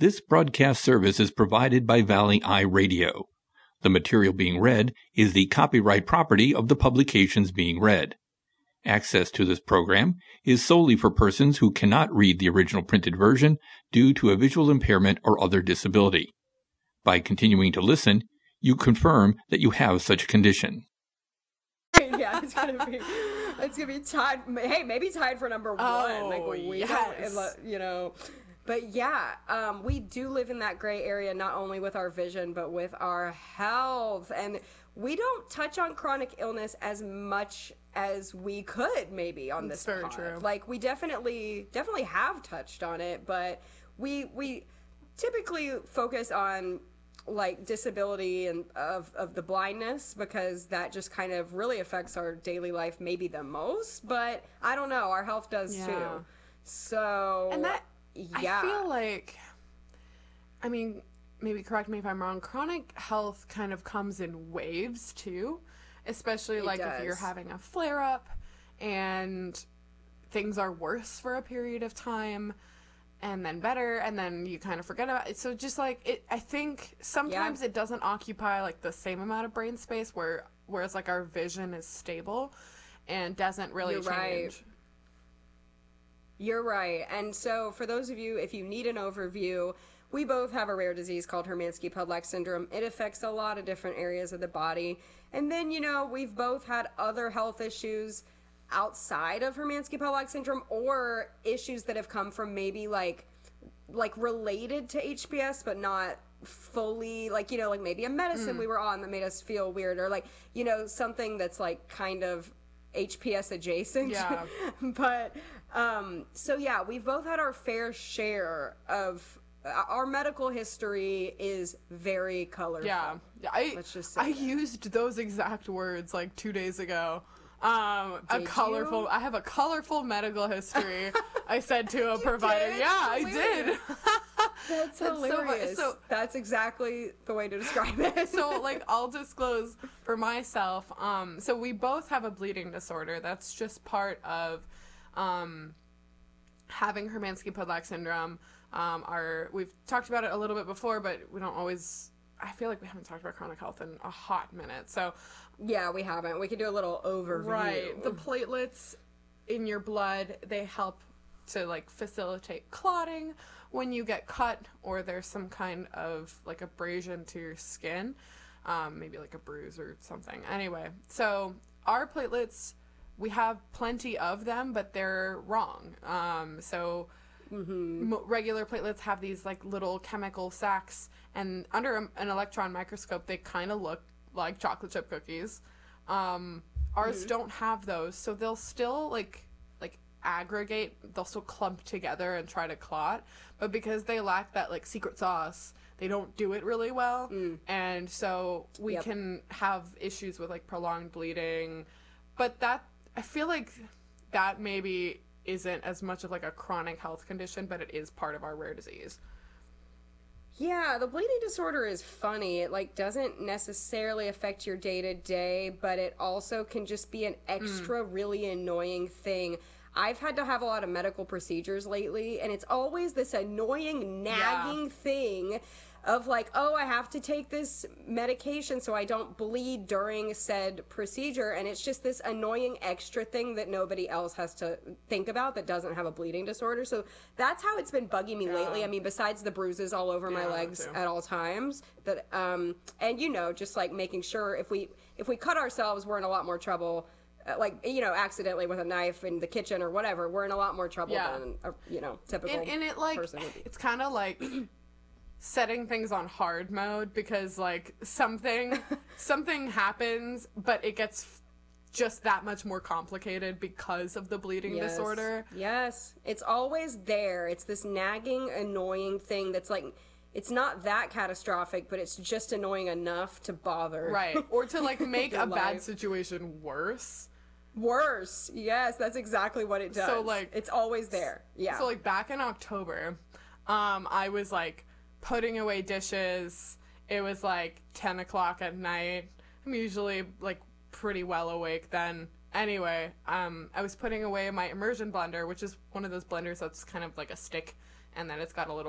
This broadcast service is provided by Valley Eye Radio. The material being read is the copyright property of the publications being read. Access to this program is solely for persons who cannot read the original printed version due to a visual impairment or other disability. By continuing to listen, you confirm that you have such a condition. Yeah, it's gonna be tied. Hey, maybe tied for number one. But yeah, we do live in that gray area, not only with our vision, but with our health. And we don't touch on chronic illness as much as we could maybe on this pod. Very true. Like, we definitely have touched on it, but we typically focus on like disability and of the blindness, because that just kind of really affects our daily life maybe the most. But I don't know, our health does too. So, and that, yeah, I feel like, I mean, maybe correct me if I'm wrong, chronic health kind of comes in waves too, especially like if you're having a flare-up and things are worse for a period of time and then better, and then you kind of forget about it. So just like it, I think sometimes it doesn't occupy like the same amount of brain space whereas like our vision is stable and doesn't really change. Right. You're right. And so for those of you, if you need an overview, we both have a rare disease called Hermansky-Pudlak syndrome. It affects a lot of different areas of the body. And then, you know, we've both had other health issues outside of Hermansky-Pudlak syndrome, or issues that have come from maybe like related to HPS, but not fully, like, you know, like maybe a medicine we were on that made us feel weird, or like, you know, something that's like kind of HPS adjacent. Yeah. But so yeah, we've both had our fair share of our medical history is very colorful. Yeah. Let's just say I used those exact words like 2 days ago. I have a colorful medical history. I said to a provider. Did? Yeah, I did. That's hilarious. So that's exactly the way to describe it. So, like, I'll disclose for myself. So we both have a bleeding disorder. That's just part of having Hermansky-Pudlak syndrome. We've talked about it a little bit before, but we don't always. I feel like we haven't talked about chronic health in a hot minute. So, yeah, we haven't. We could do a little overview. Right. The platelets in your blood, they help to like facilitate clotting when you get cut or there's some kind of like abrasion to your skin, maybe like a bruise or something. Anyway, so our platelets, we have plenty of them, but they're wrong. Regular platelets have these like little chemical sacs, and under an electron microscope, they kind of look like chocolate chip cookies. Ours don't have those, so they'll still like aggregate, they'll still clump together and try to clot, but because they lack that like secret sauce, they don't do it really well. And so we can have issues with like prolonged bleeding, but that, I feel like that maybe isn't as much of like a chronic health condition, but it is part of our rare disease. Yeah, the bleeding disorder is funny. It like doesn't necessarily affect your day-to-day, but it also can just be an extra really annoying thing. I've had to have a lot of medical procedures lately, and it's always this annoying, nagging thing of like, oh, I have to take this medication so I don't bleed during said procedure, and it's just this annoying extra thing that nobody else has to think about that doesn't have a bleeding disorder. So that's how it's been bugging me lately. I mean, besides the bruises all over my legs at all times, that and you know, just like making sure if we cut ourselves, we're in a lot more trouble. Like, you know, accidentally with a knife in the kitchen or whatever, we're in a lot more trouble than a, you know, typical and it like person would be. It's kind of like setting things on hard mode, because like something happens, but it gets just that much more complicated because of the bleeding disorder. Yes, it's always there. It's this nagging, annoying thing that's like, it's not that catastrophic, but it's just annoying enough to bother. Right, or to like make a bad situation worse. Worse, yes, that's exactly what it does. So like, it's always there. Yeah. So like back in October, I was like putting away dishes. It was like 10 o'clock at night. I'm usually like pretty well awake then. Anyway, I was putting away my immersion blender, which is one of those blenders that's kind of like a stick, and then it's got a little